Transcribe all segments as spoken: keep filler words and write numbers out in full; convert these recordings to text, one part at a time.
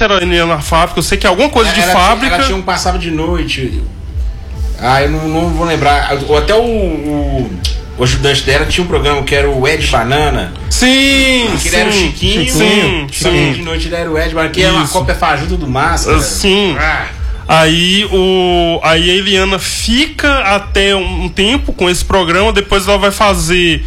se era na fábrica, eu sei que é alguma coisa de ela fábrica. Tinha, ela tinha um passava de noite. Ah, eu não, não vou lembrar. Ou até o, o, o ajudante dela tinha um programa que era o Ed Banana. Sim, que sim. era o Chiquinho. Sim, sim. De noite ele era o Ed Banana, que era uma cópia fajuta do Máscara. Sim. Ah. Aí, o, aí a Eliana fica até um tempo com esse programa, depois ela vai fazer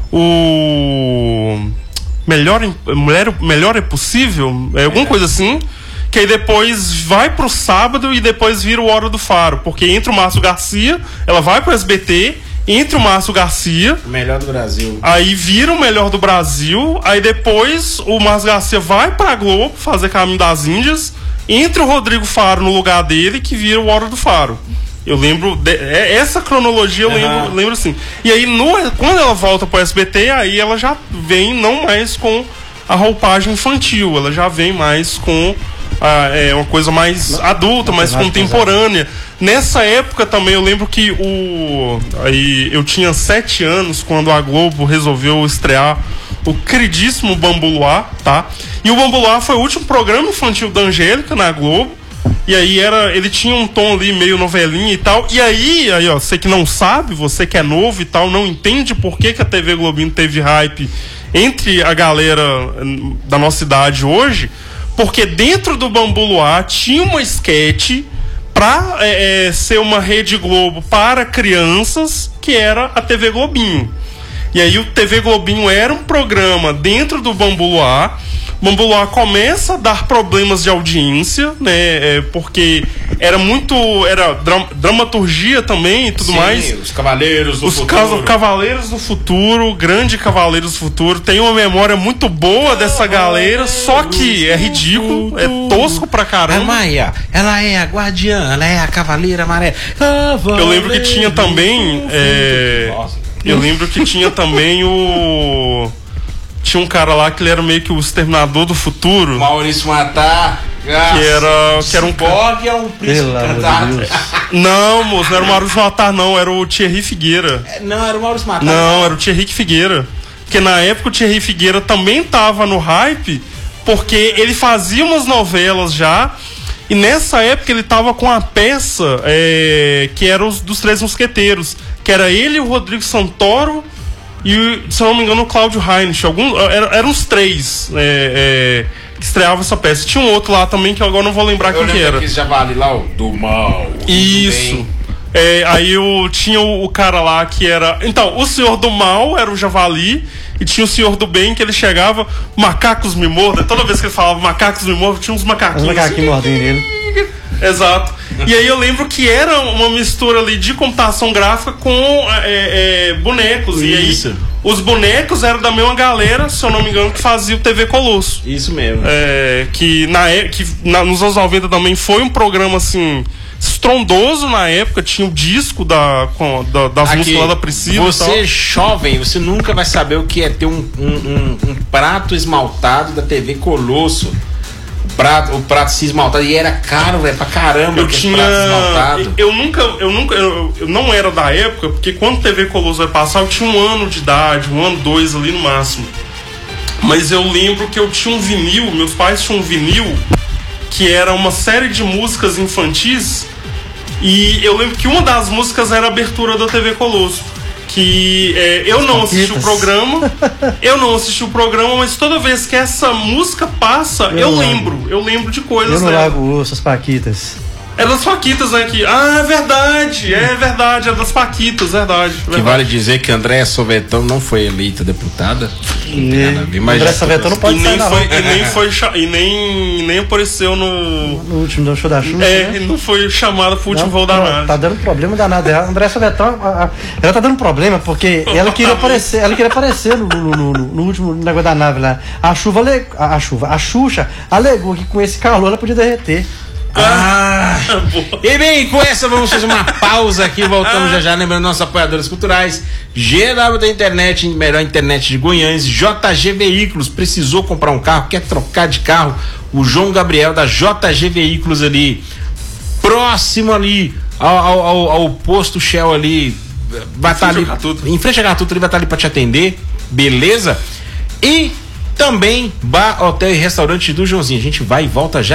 o Melhor, Melhor, Melhor é Possível, é alguma é. coisa assim, que aí depois vai pro sábado e depois vira o Hora do Faro, porque entre o Márcio Garcia, ela vai pro S B T, entre o Márcio Garcia, o Melhor do Brasil, aí vira o Melhor do Brasil, aí depois o Márcio Garcia vai pra Globo fazer Caminho das Índias, entra o Rodrigo Faro no lugar dele, que vira o Hora do Faro. Eu lembro, de, essa cronologia eu uhum. lembro, lembro assim. E aí, no, quando ela volta pro S B T, aí ela já vem não mais com a roupagem infantil, ela já vem mais com a, é, uma coisa mais adulta, mais contemporânea. Nessa época também eu lembro que o, aí, eu tinha sete anos quando a Globo resolveu estrear o queridíssimo Bambu Luar, tá? E o Bambu Luar foi o último programa infantil da Angélica na Globo. E aí era, ele tinha um tom ali meio novelinha e tal. E aí, aí ó, você que não sabe, você que é novo e tal, não entende por que, que a T V Globinho teve hype entre a galera da nossa idade hoje, porque dentro do Bambu Luar tinha uma esquete pra é, é, ser uma Rede Globo para crianças, que era a T V Globinho. E aí o T V Globinho era um programa dentro do Bambu Luar. O Bambu Luar começa a dar problemas de audiência, né? É, porque era muito... Era dra dramaturgia também e tudo Sim, mais. Os Cavaleiros do os Futuro. Os Cavaleiros do Futuro, grande Cavaleiros do Futuro. Tem uma memória muito boa dessa galera, só que é ridículo, é tosco pra caramba. A Maia, ela é a guardiã, ela é a Cavaleira Amarela. Eu lembro que tinha também... É, eu lembro que tinha também o... Tinha um cara lá que ele era meio que o Exterminador do Futuro. Maurício Matar. Que era, que era um Borg é um príncipe cantado. Não, moço, não era o Maurício Matar, não. Era o Thierry Figueira. É, não, era o Maurício Matar. Não, era o Thierry Figueira. Porque na época o Thierry Figueira também tava no hype, porque ele fazia umas novelas já. E nessa época ele tava com a peça é, que era os dos Três Mosqueteiros. Que era ele, o Rodrigo Santoro e, se eu não me engano, o Cláudio Heinrich. Algum, eram, eram os três é, é, que estreavam essa peça. Tinha um outro lá também que agora não vou lembrar eu quem que era. Que já vale lá, o do mal. Isso. É, aí eu tinha o, o cara lá que era... Então, o Senhor do Mal era o Javali. E tinha o Senhor do Bem, que ele chegava, macacos me mordem. Toda vez que ele falava macacos me mordem, tinha uns macaquinhos. Os macaquinhos mordendo ele. Exato. E aí eu lembro que era uma mistura ali de computação gráfica com é, é, bonecos. Isso. E aí os bonecos eram da mesma galera, se eu não me engano, que fazia o T V Colosso. Isso mesmo. É, que na, que na, nos anos noventa também foi um programa assim... estrondoso na época, tinha o disco da, com, da, das Aqui, músicas lá da Priscila. Você jovem, você nunca vai saber o que é ter um, um, um, um prato esmaltado da T V Colosso. O prato, o prato se esmaltado. E era caro, velho, pra caramba. Eu tinha. Eu, eu nunca. Eu nunca. Eu, eu não era da época, porque quando a T V Colosso vai passar, eu tinha um ano de idade, um ano, dois ali no máximo. Mas eu lembro que eu tinha um vinil, meus pais tinham um vinil que era uma série de músicas infantis. E eu lembro que uma das músicas era a abertura da T V Colosso. Que é, eu não assisti o programa, eu não assisti o programa, mas toda vez que essa música passa, eu, eu lembro, eu lembro de coisas eu não dela. Lago o osso, as Paquitas. É das Paquitas, né? Que, ah, é verdade, é verdade, é das Paquitas, verdade. verdade. Que vale dizer que Andréa Sovetão não foi eleita deputada. E... Andréa Sovetão não pode e nem sair foi, e nem foi e nem, nem apareceu no... No último show da Xuxa. É, né? Não foi chamada pro último não, voo da nave. Tá dando problema danado. A Andréa Sovetão, ela tá dando problema porque ela queria aparecer, ela queria aparecer no, no, no, no último negócio da nave lá. A chuva, a, a chuva, a Xuxa alegou que com esse calor ela podia derreter. Ah, e bem, com essa vamos fazer uma pausa aqui, voltamos já já, lembrando nossos apoiadores culturais, G W da Internet, melhor internet de Goiânia, J G Veículos, precisou comprar um carro, quer trocar de carro, o João Gabriel da J G Veículos ali, próximo ali ao, ao, ao posto Shell ali, vai estar ali, em frente a Gatuto, ele vai estar ali para te atender, beleza? E também Bar, Hotel e Restaurante do Joãozinho, a gente vai e volta já.